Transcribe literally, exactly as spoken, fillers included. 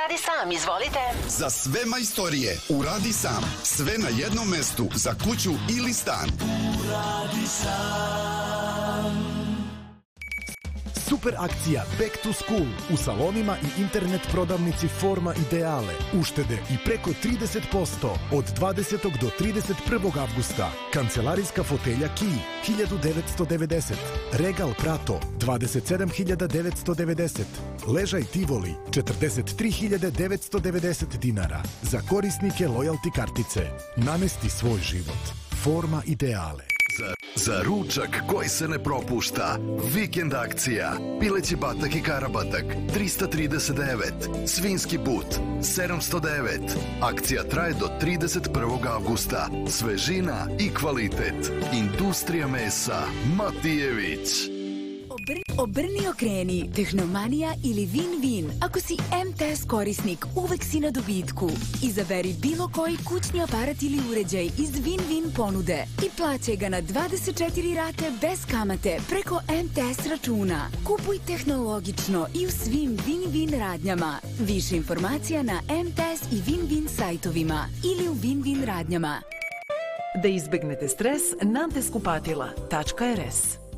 Uradi sam, izvolite. Za sve majstorije Uradi sam. Sve na jednom mestu za kuću ili stan. Uradi sam. Super akcija Back to School u salonima i internet prodavnici Forma Ideale. Uštede i preko trideset posto od dvadesetog do trideset prvog avgusta. Kancelarijska fotelja Key hiljadu devetsto devedeset. Regal Prato dvadeset sedam hiljada devetsto devedeset. Ležaj Tivoli četrdeset tri hiljade devetsto devedeset dinara. Za korisnike lojalty kartice. Namesti svoj život. Forma Ideale. Za, za ručak koji se ne propušta. Vikend akcija. Pileći batak i karabatak trista trideset devet. Svinski but sedamsto devet. Akcija traje do trideset prvog avgusta. Svežina i kvalitet. Industrija mesa Matijević. Obr obrni okreni, Tehnomanija ili Win-Win. Ako si M T S korisnik, uvek si na dobitku. Izaberi bilo koji kućni aparat ili uređaj iz Win-Win ponude i plaćaj ga na dvadeset četiri rate bez kamate preko M T S računa. Kupuj tehnologično i u svim Win-Win radnjama. Više informacija na M T S i Win-Win sajtovima ili u Win-Win radnjama. Da izbegnete stres, Nantes kupatila tačka er es.